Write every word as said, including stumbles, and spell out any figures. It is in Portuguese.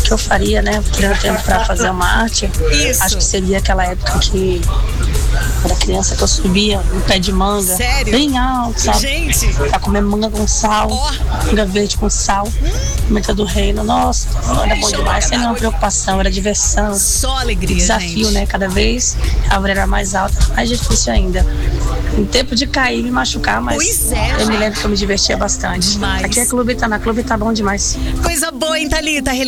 que eu faria, né? Tendo tempo pra fazer uma arte. Isso. Acho que seria aquela época que era criança que eu subia no pé de manga. Sério? Bem alto, sabe? Gente. Pra comer manga com sal, Ó. manga verde com sal, manga do reino. Nossa, era bom demais, sem nenhuma preocupação, era diversão. Só alegria, Desafio, gente. né? Cada vez a árvore era mais alta, mais difícil ainda. Em tempo de cair e me machucar, mas Pois é, eu me gente. lembro que eu me divertia bastante. Demais. Aqui é Clube Tá, na Clube Tá bom demais. Coisa boa, hein, Thalita?